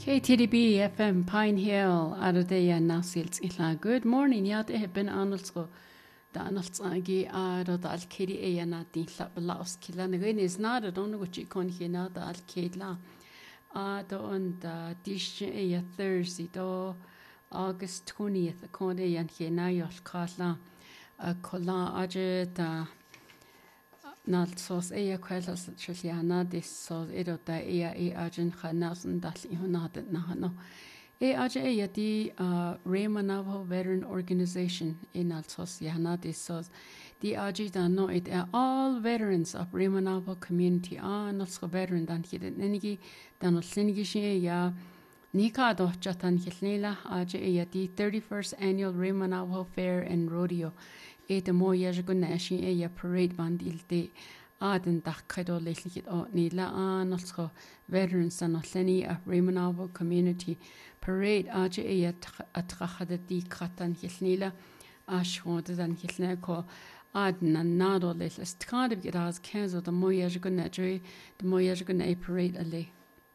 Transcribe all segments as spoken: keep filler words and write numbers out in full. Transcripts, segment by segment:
K T D B F M Pine Hill Ardea Nasils Ila. Good morning. Yad e ben Arnoldsko. Da Arnolds agi aro da alkedi e yana din laus kila. Nagain is not a don't which you can hear now the alkedla. Ah, do on the dish e Thursday do August twentieth. The conde yan here na yos kala. A kola aje da. Not sauce ea quellas chiliana, this sauce edo da ea e agent hanasan das ihonat nahano. E aja ea di Raymanavo Veteran Organization in Alsos Yana, this sauce. The aji da no it all veterans of Raymanavo community are not so veteran than hidden enigi, than Oslinigishi ya Nikado Jatan Hilnila, aja ea di thirty-first annual Raymanavo Fair and Rodeo. E de mo yajagunashi e ya parade band ilte aden dakado lehlikit o nila an also veterans and osleni of Raymanavo community parade aja e ya atrachada di katan hilnila ashwada dan hilne ko aden and nado lehlis tkade get as kenzo the mo yajagunajri the mo yajaguna parade ale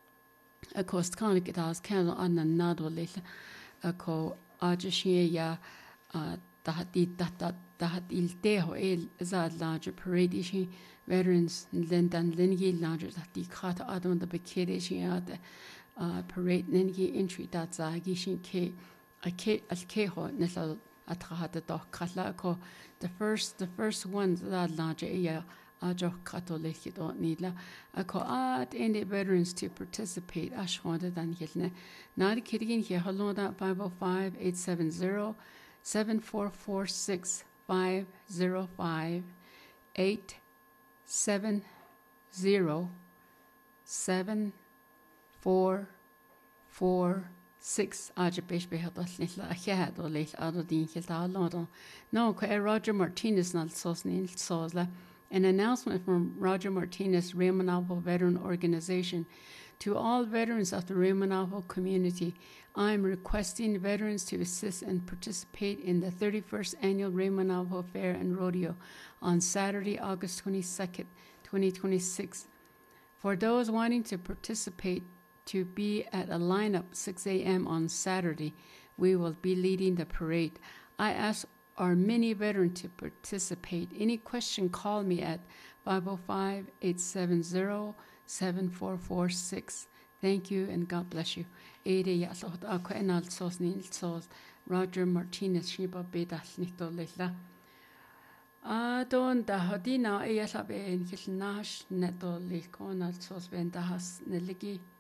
a cost kan get as kenzo an nado lehl a ko aja shi ya that the that that il teho el zad larger parade ishi veterans lendan lengi larger that the kata adon the bekere shi at parade lengi entry that zagi shin ke a ke al keho nesal atrahata do kala ko the first the first one that larger ya ajo catholic do nila a ko at any veterans to participate ashwanda dan hilne na kirgin he haloda five oh five, eight seven zero seven four four six five zero five eight seven zero seven four four six. Aja besh behadal nil ahead or late out of the Hilda. No, Roger Martinez not sos nil sosla. An announcement from Roger Martinez, Raymanavo Veteran Organization. To all veterans of the Raymanavo community, I am requesting veterans to assist and participate in the thirty-first Annual Raymanavo Fair and Rodeo on Saturday, August twenty-second, twenty twenty-six. For those wanting to participate, to be at a lineup six a m on Saturday, we will be leading the parade. I ask our many veterans to participate. Any question, call me at five oh five, eight seven zero, seven four four six. Thank you and God bless you. Ede ya sot ako enal sos nil sos Roger Martinez shiba bedas nito lela. Ah don da hodina e ya sabe en kilnash neto lekon al sos vendahas neligi.